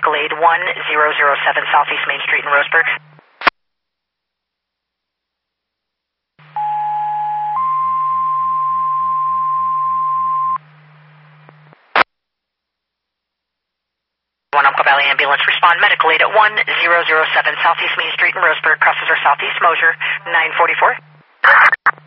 medical aid 1007 Southeast Main Street in Roseburg. Umpqua Valley Ambulance, respond medical aid at 1007 Southeast Main Street in Roseburg, crosses our Southeast Mosier, 944.